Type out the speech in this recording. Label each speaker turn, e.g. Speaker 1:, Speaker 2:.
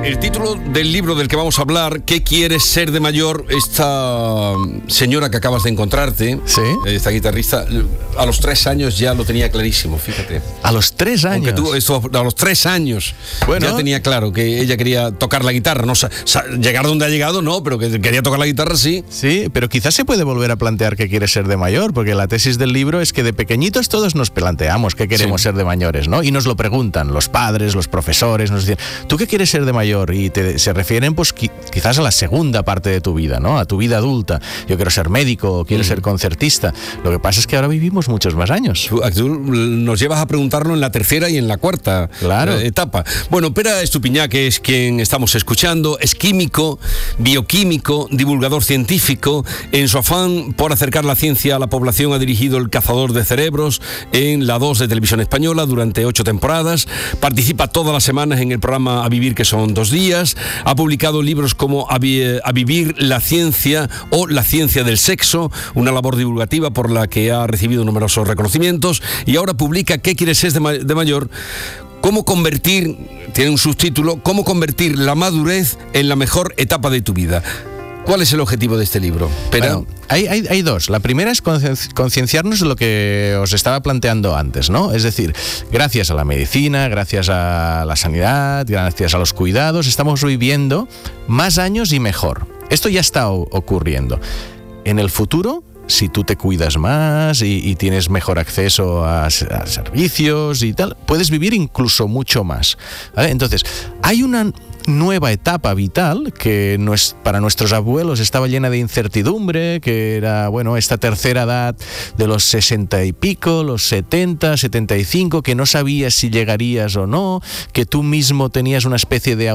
Speaker 1: El título del libro del que vamos a hablar, ¿qué quieres ser de mayor? Esta señora que acabas de encontrarte,
Speaker 2: ¿sí?
Speaker 1: Esta guitarrista, a los 3 años ya lo tenía clarísimo, fíjate.
Speaker 2: ¿A los 3 años?
Speaker 1: Aunque a los 3 años ya tenía claro que ella quería tocar la guitarra. No, llegar donde ha llegado, no, pero que quería tocar la guitarra, sí.
Speaker 2: Sí, pero quizás se puede volver a plantear qué quiere ser de mayor, porque la tesis del libro es que de pequeñitos todos nos planteamos qué queremos ser de mayores, ¿no? Y nos lo preguntan los padres, los profesores, nos dicen, ¿tú qué quieres ser de mayor? Y se refieren pues quizás a la segunda parte de tu vida, ¿no? A tu vida adulta. Yo quiero ser médico, quiero ser concertista. Lo que pasa es que ahora vivimos muchos más años.
Speaker 1: Tú nos llevas a preguntarlo en la tercera y en la cuarta etapa. Bueno, Pere Estupiñán, que es quien estamos escuchando, es químico, bioquímico, divulgador científico. En su afán por acercar la ciencia a la población ha dirigido El Cazador de Cerebros en la 2 de Televisión Española durante 8 temporadas. Participa todas las semanas en el programa A Vivir, que son 2 días. Ha publicado libros como A Vivir la Ciencia o La Ciencia del Sexo, una labor divulgativa por la que ha recibido numerosos reconocimientos, y ahora publica ¿Qué quieres ser de mayor? Cómo convertir, tiene un subtítulo, cómo convertir la madurez en la mejor etapa de tu vida. ¿Cuál es el objetivo de este libro?
Speaker 2: Bueno, hay dos. La primera es concienciarnos de lo que os estaba planteando antes, ¿no? Es decir, gracias a la medicina, gracias a la sanidad, gracias a los cuidados, estamos viviendo más años y mejor. Esto ya está ocurriendo. En el futuro, si tú te cuidas más y tienes mejor acceso a servicios y tal, puedes vivir incluso mucho más, ¿vale? Entonces, hay una nueva etapa vital que para nuestros abuelos estaba llena de incertidumbre, que era, esta tercera edad de los 60 y pico, los 70, 75, que no sabías si llegarías o no, que tú mismo tenías una especie de